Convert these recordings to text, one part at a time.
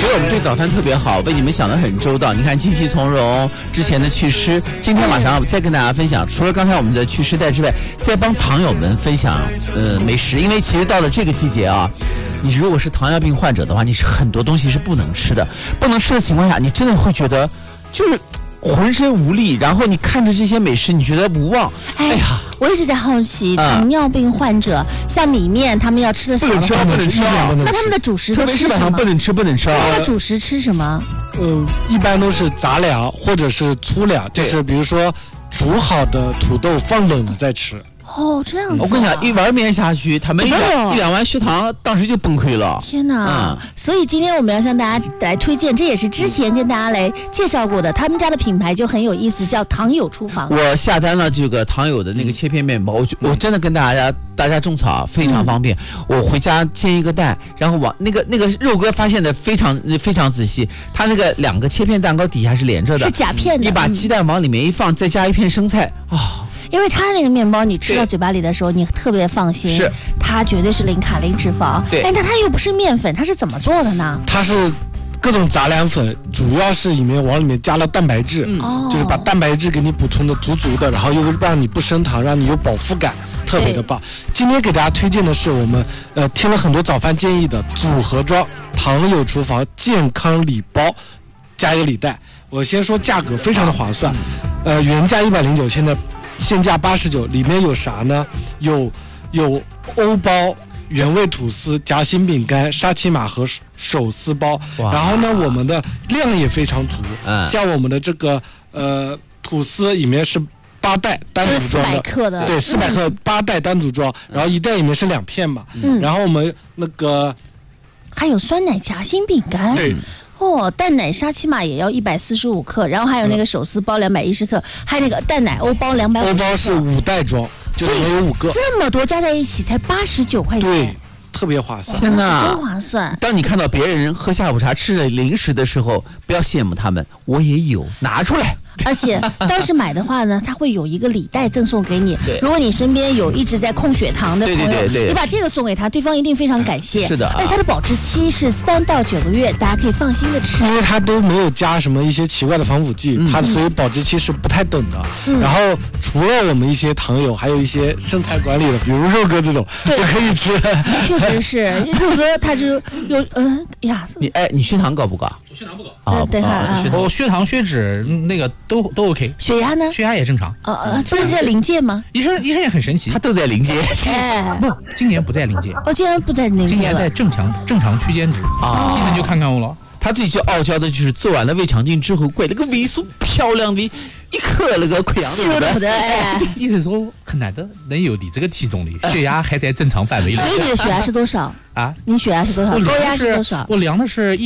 觉得我们这早饭特别好，为你们想得很周到。你看，积极从容，之前的祛湿，今天晚上再跟大家分享，除了刚才我们的祛湿带之外，再帮糖友们分享美食。因为其实到了这个季节啊，你如果是糖尿病患者的话，你是很多东西是不能吃的。不能吃的情况下，你真的会觉得就是浑身无力，然后你看着这些美食，你觉得无望。哎呀， 我一直在好奇，糖尿病患者像米面，他们要吃的少的话， 不能吃， 那他们的主食都吃什么？特别是晚上不能吃。 他们的主食吃什么？ 一般都是杂粮或者是粗粮，就是比如说煮好的土豆放冷了再吃。 哦，这样子、啊。 我跟你讲，一碗面下去，他们一两碗血糖当时就崩溃了。 天哪！所以今天我们要向大家来推荐，这也是之前跟大家来介绍过的，他们家的品牌就很有意思，叫糖友厨房。 我下单了这个糖友的那个切片面包，我真的跟大家种草非常方便。我回家煎一个蛋，然后往那个肉哥发现的非常仔细，他那个2个切片蛋糕底下是连着的， 是夹片的。 你把鸡蛋往里面一放，再加一片生菜啊。 因为它那个面包你吃到嘴巴里的时候，你特别放心， 是它绝对是零卡零脂肪。 对， 但它又不是面粉，它是怎么做的呢？ 它是各种杂粮粉，主要是往里面加了蛋白质，就是把蛋白质给你补充的足足的，然后又让你不升糖，让你有饱腹感，特别的棒。今天给大家推荐的是我们听了很多早饭建议的组合装糖友厨房健康礼包，加一个礼袋。我先说价格非常的划算，原价109，现在现价89，里面有啥呢？有欧包、原味吐司、夹心饼干、沙琪玛和手撕包。然后呢，我们的量也非常足，像我们的这个吐司里面是8袋单独装的，400 克的， 对，400克8袋单独装，然后1袋里面是2片嘛。然后我们那个还有酸奶夹心饼干。 对。 蛋奶沙琪玛也要145克，然后还有那个手撕包210克，还有那个蛋奶欧包250克。 欧包是5袋装，就里面有5个。 这么多加在一起才89块钱。 对，特别划算。 天哪， 真划算！ 当你看到别人喝下午茶吃了零食的时候，不要羡慕他们，我也有，拿出来。 而且当时买的话呢，它会有一个礼袋赠送给你。如果你身边有一直在控血糖的朋友，你把这个送给他，对方一定非常感谢。 是的， 而且它的保质期是3到9个月，大家可以放心的吃。 因为它都没有加什么一些奇怪的防腐剂，它所以保质期是不太等的。然后除了我们一些糖友，还有一些身材管理的，比如肉哥这种就可以吃。 确实是肉哥，他就有你血糖高不高？ 我血糖不高啊，等会儿啊， 我血糖、血脂那个都 OK。 血压呢？ 血压也正常。 不是在临界吗？ 医生也很神奇， 他都在临界。 不，今年不在临界。 今年不在临界了。 今年在正常区间值。医生就看看我了。 他自己就傲娇的，就是做完了胃肠镜之后，怪那个胃素漂亮的一颗那个溃疡的。 医生说很难得能有你这个体重的，血压还在正常范围里。 所以你的血压是多少啊？ 你血压是多少？高压是多少？ 我量的是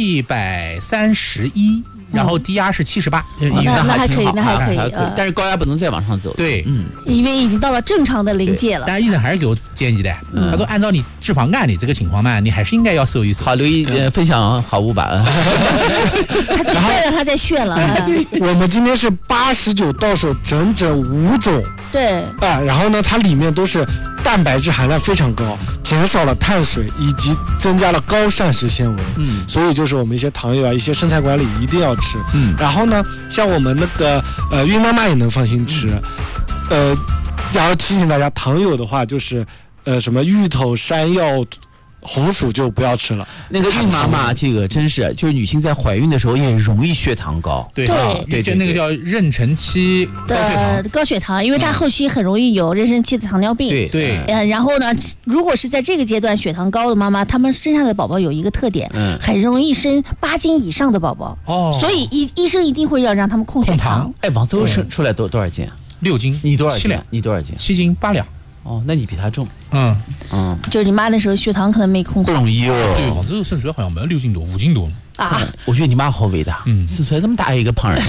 131。然后低压是78， 那还可以，那还可以。 但是高压不能再往上走。 对， 因为已经到了正常的临界了。 但是医生还是给我建议的，他说按照你脂肪肝的这个情况嘛，你还是应该要瘦一瘦。 好，刘毅分享好物吧。 然后让他再炫了。 我们今天是89到手，整5种。 对。 然后呢，它里面都是蛋白质含量非常高，减少了碳水，以及增加了高膳食纤维。所以就是我们一些糖友啊，一些身材管理一定要吃。然后呢，像我们那个孕妈妈也能放心吃。然后提醒大家，糖友的话就是什么芋头、山药、红薯就不要吃了。 那个孕妈妈这个真是，就是女性在怀孕的时候也容易血糖高。 对，就那个叫妊娠期高血糖，因为它后期很容易有妊娠期的糖尿病。 对。 然后呢，如果是在这个阶段血糖高的妈妈，她们生下的宝宝有一个特点，很容易生8斤以上的宝宝。所以医生一定会让他们控血糖。 王邹生出来多少斤 ？6斤。 你多少斤 ？7两。 你多少斤 ？7斤8两。 那你比他重。 就是你妈那时候血糖可能没控好。 不容易哦。 对，王邹生出来好像没有6斤多，5斤多啊。 我觉得你妈好伟大，生出来这么大一个胖人，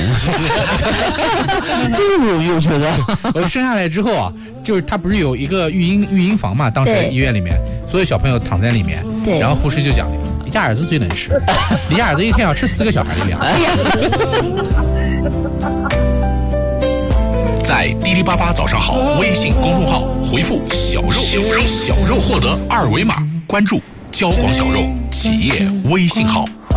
真不容易，我觉得。 我生下来之后啊，就是他不是有一个育婴房嘛，当时医院里面，所有小朋友躺在里面，然后护士就讲，你家儿子最能吃，你家儿子一天要吃4个小孩的量。 在滴滴88早上好微信公众号回复小肉获得2维码，关注交广小肉企业微信号。